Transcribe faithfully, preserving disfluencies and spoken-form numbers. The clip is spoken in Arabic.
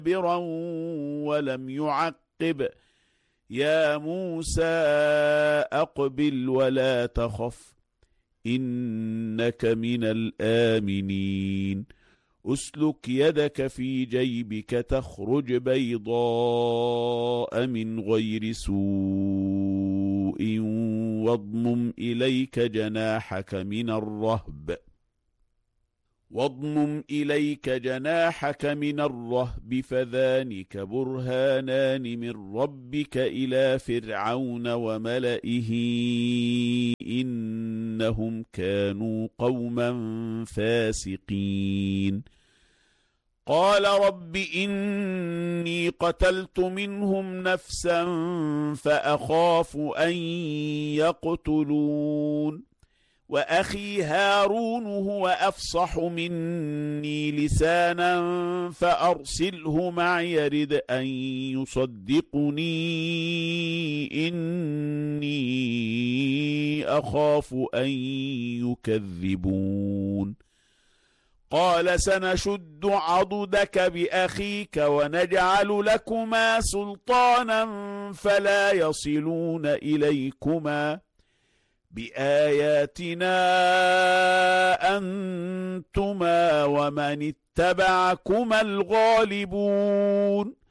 مستكبرا ولم يعقب يا موسى أقبل ولا تخف إنك من الآمنين أسلك يدك في جيبك تخرج بيضاء من غير سوء واضمم إليك جناحك من الرهب واضمم إليك جناحك من الرهب فذلك برهانان من ربك إلى فرعون وملئه إنهم كانوا قوما فاسقين قال رب إني قتلت منهم نفسا فأخاف أن يقتلون وأخي هارون هو أفصح مني لسانا فأرسله معي يرد أن يصدقني إني أخاف أن يكذبون قال سنشد عضدك بأخيك ونجعل لكما سلطانا فلا يصلون إليكما بآياتنا أنتما ومن اتبعكما الغالبون